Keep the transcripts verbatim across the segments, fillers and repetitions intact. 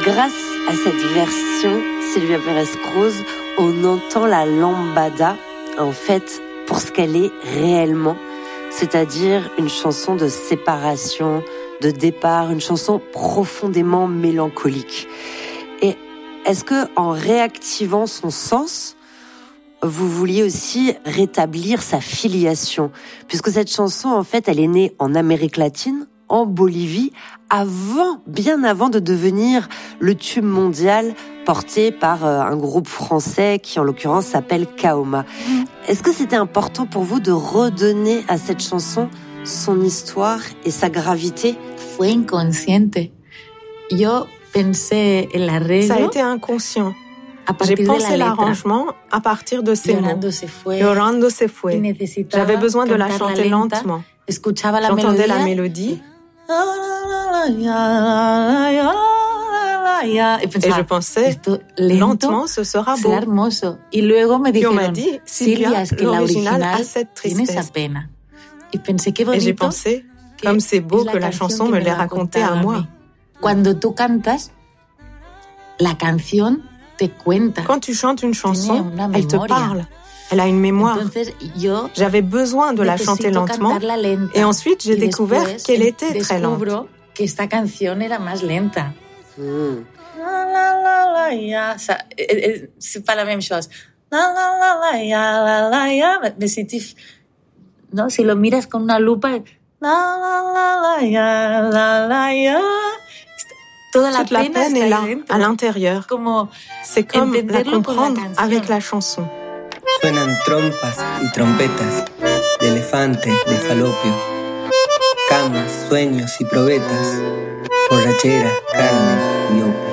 Grâce à cette version, Sylvia Pérez-Cruz, on entend la lambada, en fait, pour ce qu'elle est réellement, c'est-à-dire une chanson de séparation, de départ, une chanson profondément mélancolique. Et est-ce que, en réactivant son sens, vous vouliez aussi rétablir sa filiation, puisque cette chanson, en fait, elle est née en Amérique latine, en Bolivie, avant, bien avant de devenir le tube mondial porté par un groupe français qui, en l'occurrence, s'appelle Kaoma. Est-ce que c'était important pour vous de redonner à cette chanson son histoire et sa gravité? Fue inconsciente. Yo pensé el arreglo. Ça a été inconscient. J'ai pensé l'arrangement à partir de ces mots. Llorando se fue. J'avais besoin de la chanter lentement. J'entendais la mélodie. Et je pensais, lentement, ce sera beau. Puis on m'a dit, Sylvia, l'original a cette tristesse. Et j'ai pensé, comme c'est beau que la chanson me l'ait racontée à moi. Cuando tú cantas, la canción te cuenta. Quand tu chantes une chanson, elle te parle. Elle a une mémoire. J'avais besoin de la chanter lentement et ensuite j'ai découvert qu'elle était très lente. Que esta canción era más lenta. Mm. La la la la ya, ça, c'est pas la même chose. La la la la ya, la la ya, mais si tu, no, si lo miras con una lupa, la la la la ya, la la ya. Toda la, Toute la peine est là, à l'intérieur. C'est comme la comprendre avec la chanson. Suenan trompas y trompetas, de elefante, de falopio, camas, sueños y probetas, borrachera, carne y opio.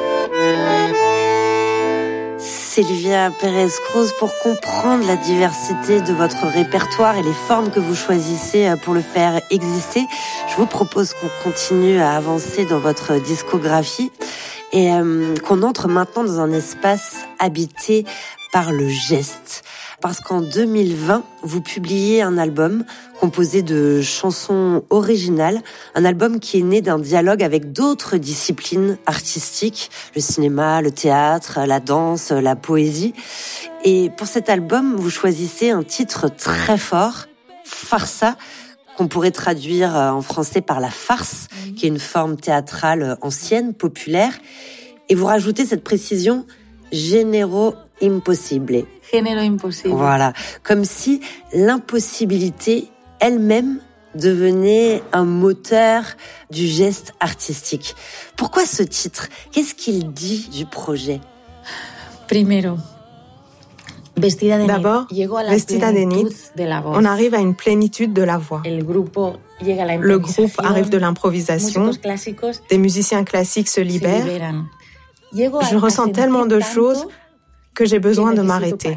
Sylvia Pérez-Cruz, pour comprendre la diversité de votre répertoire et les formes que vous choisissez pour le faire exister, je vous propose qu'on continue à avancer dans votre discographie et euh, qu'on entre maintenant dans un espace habité par le geste. Parce qu'en deux mille vingt, vous publiez un album composé de chansons originales, un album qui est né d'un dialogue avec d'autres disciplines artistiques, le cinéma, le théâtre, la danse, la poésie. Et pour cet album, vous choisissez un titre très fort, Farsa, qu'on pourrait traduire en français par la farce, qui est une forme théâtrale ancienne, populaire. Et vous rajoutez cette précision, género impossible. Género impossible. Voilà. Comme si l'impossibilité elle-même devenait un moteur du geste artistique. Pourquoi ce titre? Qu'est-ce qu'il dit du projet? Primero, Vestida de D'abord, Vestida de Nit, on arrive à une plénitude de la voix. Le groupe arrive de l'improvisation, des musiciens classiques se libèrent. Je ressens tellement de choses que j'ai besoin de m'arrêter.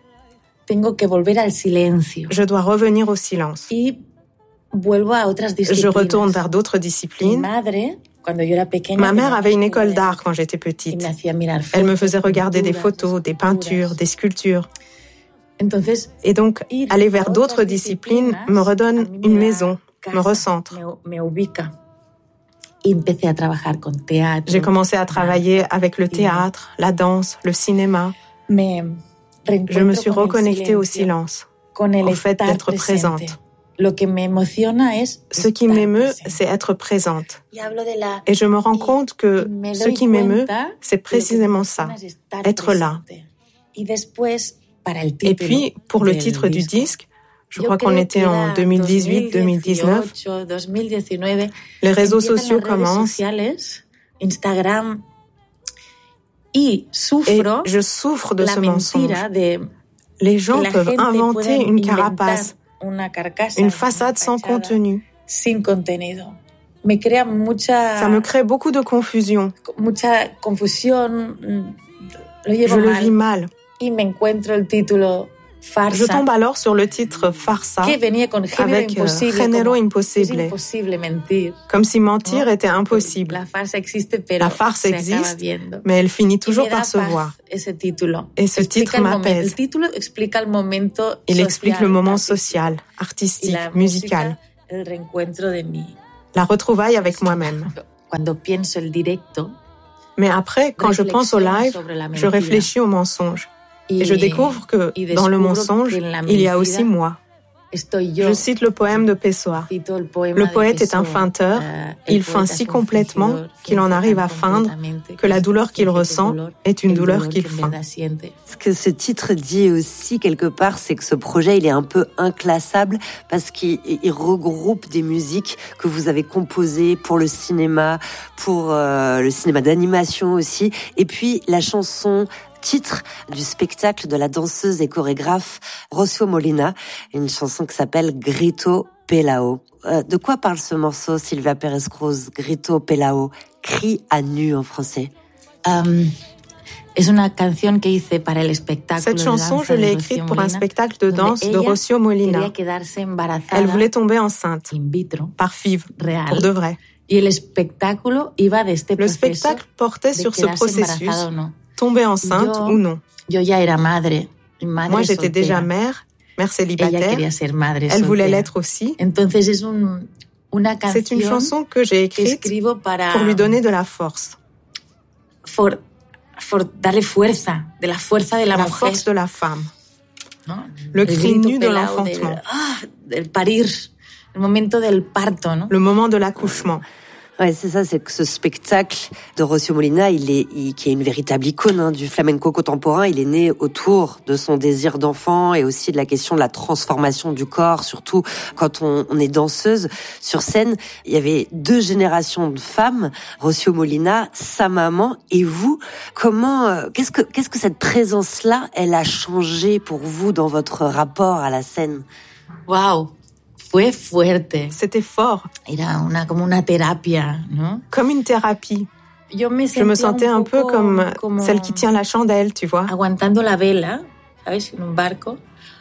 Je dois revenir au silence. Je retourne vers d'autres disciplines. Ma mère avait une école d'art quand j'étais petite. Elle me faisait regarder des photos, des peintures, des sculptures. Et donc, aller vers d'autres disciplines me redonne une maison, me recentre. J'ai commencé à travailler avec le théâtre, la danse, le cinéma. Je me suis reconnectée au silence, au fait d'être présente. Ce qui m'émeut, c'est être présente. Et je me rends compte que ce qui m'émeut, c'est précisément ça, être là. Et puis, pour le titre du disque, je crois qu'on était en deux mille dix-huit deux mille dix-neuf, les réseaux sociaux commencent. Et je souffre de ce mensonge. Les gens peuvent inventer une carapace, une façade sans contenu. Ça me crée beaucoup de confusion. Je le vis mal. Je tombe alors sur le titre Farsa avec Género Impossible, comme si mentir était impossible. La farce existe, mais elle finit toujours par se voir. Et ce titre m'apaise. Il explique le moment social, artistique, musical, la retrouvaille avec moi-même. Mais après, quand je pense au live, je réfléchis au mensonge. Et je découvre que dans le mensonge, il y a aussi moi. Je cite le poème de Pessoa. Le poète est un feinteur. Il feint si complètement qu'il en arrive à feindre que la douleur qu'il ressent est une douleur qu'il feint. Ce que ce titre dit aussi quelque part, c'est que ce projet, il est un peu inclassable parce qu'il il regroupe des musiques que vous avez composées pour le cinéma, pour euh, le cinéma d'animation aussi, et puis la chanson titre du spectacle de la danseuse et chorégraphe Rocío Molina, une chanson qui s'appelle Grito Pelao. Euh, de quoi parle ce morceau, Silvia Pérez Cruz, Grito Pelao, cri à nu en français? Um, es una canción que hice para el espectáculo. Cette chanson, je l'ai écrite pour un spectacle de danse de Rocío Molina. Elle voulait tomber enceinte, par F I V, pour de vrai. Y el espectáculo iba de este Le spectacle portait sur ce processus. Tomber enceinte yo, ou non. Yo ya era madre, madre Moi, j'étais soltera. déjà mère, mère célibataire. Elle soltera. voulait l'être aussi. Entonces es un, una C'est une chanson que j'ai écrite para, pour lui donner de la force. For, for darle fuerza, de la fuerza de la, la mujer. force de la femme. ¿No? Le cri nu de l'enfantement. Ah, del parir, el momento del parto, ¿no? Le moment de l'accouchement. Ouais, c'est ça, c'est que ce spectacle de Rocío Molina, il est, il, qui est une véritable icône hein, du flamenco contemporain, il est né autour de son désir d'enfant et aussi de la question de la transformation du corps, surtout quand on, on est danseuse sur scène. Il y avait deux générations de femmes, Rocío Molina, sa maman et vous. Comment, euh, qu'est-ce que, qu'est-ce que cette présence-là, elle a changé pour vous dans votre rapport à la scène? Waouh! Fue fuerte. C'était fort. Era una, como una terapia, ¿no? Comme une thérapie. Yo me Je me sentais un, un peu comme, comme celle qui tient la chandelle, tu vois. Aguantando la vela, ¿sabes? En un barco.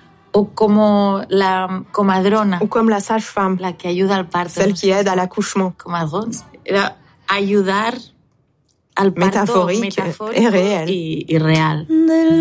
O como la comadrona. Ou comme la sage-femme. La que ayuda al parto. Celle qui aide à l'accouchement. Comadrona. Era ayudar al parto métaphorique, métaphorique et réel. Y, y real.